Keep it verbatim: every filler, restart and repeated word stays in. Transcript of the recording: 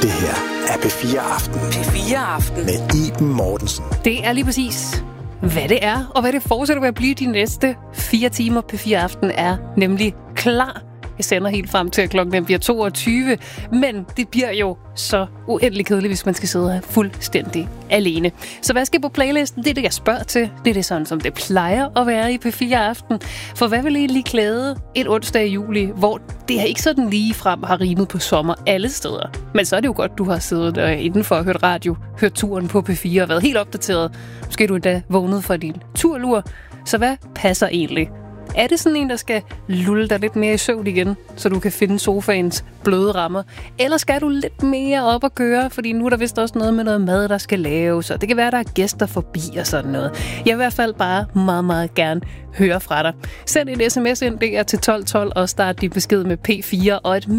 Det her er P fire Aften. P fire Aften. Med Iben Mortensen. Det er lige præcis, hvad det er, og hvad det fortsætter med at blive de næste fire timer. P fire Aften er nemlig klar. Jeg sender helt frem til, at klokken bliver toogtyve, men det bliver jo så uendelig kedeligt, hvis man skal sidde her fuldstændig alene. Så hvad skal på playlisten? Det er det, jeg spørger til. Det er det sådan, som det plejer at være i P fire Aften. For hvad vil egentlig klæde et onsdag i juli, hvor det her ikke sådan lige frem har rimet på sommer alle steder? Men så er det jo godt, du har siddet øh, indenfor og hørt radio, hørt turen på P fire og været helt opdateret. Måske er du endda vågnet fra din turlur. Så hvad passer egentlig? Er det sådan en, der skal lulle dig lidt mere i søvn igen, så du kan finde sofaens bløde rammer? Eller skal du lidt mere op og køre, fordi nu er der vist også noget med noget mad, der skal laves, og det kan være, der er gæster forbi og sådan noget. Jeg vil i hvert fald bare meget, meget gerne høre fra dig. Send en sms ind der til tolv tolv og start din besked med P fire og et